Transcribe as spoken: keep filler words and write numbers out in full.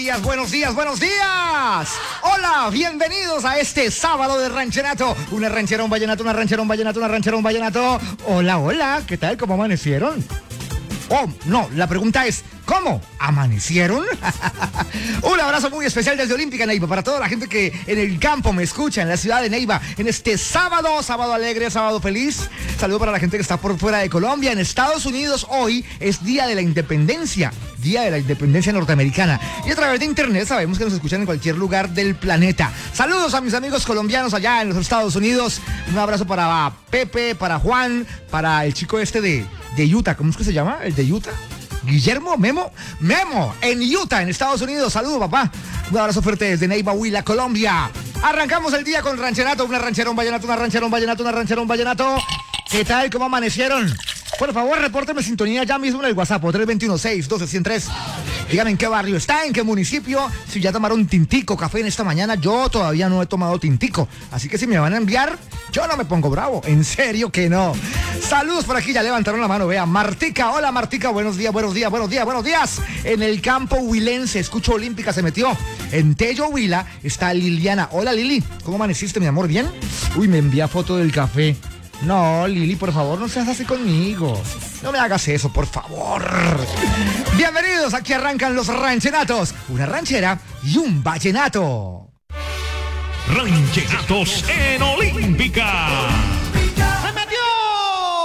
días, buenos días, buenos días. Hola, bienvenidos a este sábado de rancherato. Una ranchera, un vallenato, una ranchera, un vallenato, una ranchera, un vallenato. Hola, hola, ¿qué tal? ¿Cómo amanecieron? Oh, no, la pregunta es, ¿cómo? ¿Amanecieron? Un abrazo muy especial desde Olímpica, Neiva, para toda la gente que en el campo me escucha, en la ciudad de Neiva, en este sábado, sábado alegre, sábado feliz. Saludo para la gente que está por fuera de Colombia. En Estados Unidos hoy es Día de la Independencia, Día de la Independencia Norteamericana. Y a través de internet sabemos que nos escuchan en cualquier lugar del planeta. Saludos a mis amigos colombianos allá en los Estados Unidos. Un abrazo para Pepe, para Juan, para el chico este de... de Utah, ¿cómo es que se llama? ¿El de Utah? Guillermo, Memo, Memo, en Utah, en Estados Unidos. Saludos, papá. Un abrazo fuerte desde Neiva, Huila, Colombia. Arrancamos el día con rancherato, una ranchera, un vallenato, una ranchera, un vallenato, una ranchera, un vallenato. ¿Qué tal? ¿Cómo amanecieron? Por favor, repórteme sintonía ya mismo en el WhatsApp, tres dos uno, seis uno dos, uno cero tres. Dígame en qué barrio está, en qué municipio. Si ya tomaron tintico, café en esta mañana, yo todavía no he tomado tintico. Así que si me van a enviar, yo no me pongo bravo. En serio que no. Saludos por aquí, ya levantaron la mano, vea. Martica, hola Martica, buenos días, buenos días, buenos días, buenos días. En el campo huilense, escucho Olímpica, se metió. En Tello, Huila, está Liliana. Hola Lili, ¿cómo amaneciste, mi amor? ¿Bien? Uy, me envía foto del café. No, Lili, por favor, no seas así conmigo. No me hagas eso, por favor. Bienvenidos, aquí arrancan los rancheratos. Una ranchera y un vallenato. Rancheratos en Olímpica.